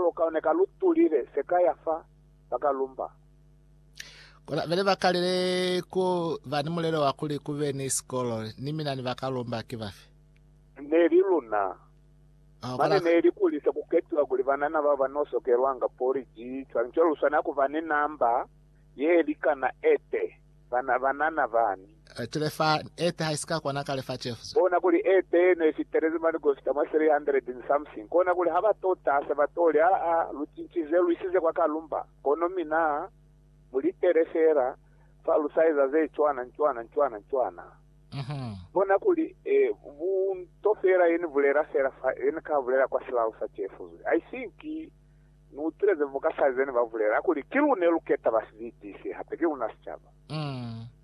lolo kaoneka lutulile sekayafa pakalumba. Kona vele vakalile ku vani mulelo wakuli kuve ni skolo nimina ni vakalumba kivafi. Neri luna. Mane neri kulisa kuketwa kulivanana baba nosokerwanga poriji twancholo sana kuvane namba yelikana ete vanana vani. Telefa ete haisika kwa nakalefa chefs. Kona kuli ete no ifiterezi mani gosita ma 300 and something. Kona kuli haba tota sabatoli luchinchize luisize kwa kalumba. Kono mina muli teresera fa lusaiza ze chwana. Bona kuli tofera yeni vulera sera yeni ka vulera kwa sila usa chefu. I think nutreze voka size yeni va vulera kuli kilu ne luketa basiviti si hapeke unasichaba.